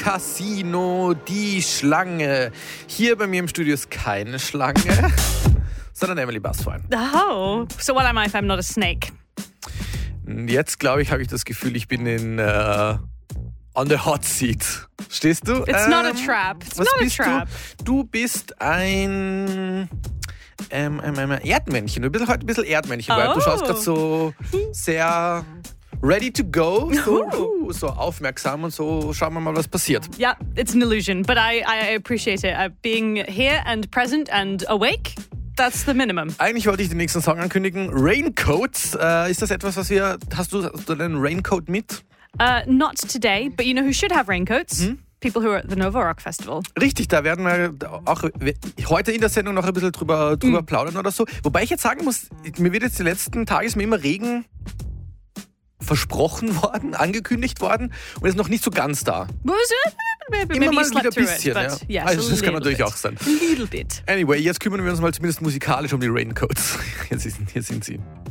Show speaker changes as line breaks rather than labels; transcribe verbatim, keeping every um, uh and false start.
Casino, die Schlange. Hier bei mir im Studio ist keine Schlange, sondern Emily Basswein.
Oh, so what am I if I'm not a snake?
Jetzt, glaube ich, habe ich das Gefühl, ich bin in uh, on the hot seat. Stehst du?
It's
ähm,
not a trap. It's
was
not
bist
a trap.
Du? Du bist ein ähm, ähm, ähm, Erdmännchen. Du bist heute ein bisschen Erdmännchen, weil
Oh.
du schaust gerade so sehr ready to go, so, uh, so aufmerksam und so. Schauen wir mal, was passiert.
Yeah, it's an illusion, but I, I appreciate it. Uh, being here and present and awake, that's the minimum.
Eigentlich wollte ich den nächsten Song ankündigen. Raincoats. Äh, ist das etwas, was wir... Hast du, hast du einen Raincoat mit?
Uh, not today, but you know who should have raincoats?
Hm?
People who are at the Nova Rock Festival.
Richtig, da werden wir auch heute in der Sendung noch ein bisschen drüber, drüber
Mhm.
plaudern oder so. Wobei ich jetzt sagen muss, mir wird jetzt die letzten Tage ist mir immer Regen versprochen worden, angekündigt worden und ist noch nicht so ganz da.
Maybe
Immer
you
mal
slept
wieder ein
through
bisschen,
it, but
ja.
yes,
Also
a
das kann
little
natürlich
bit.
auch sein.
A little bit.
Anyway, jetzt kümmern wir uns mal zumindest musikalisch um die Raincoats. Hier sind, hier sind sie.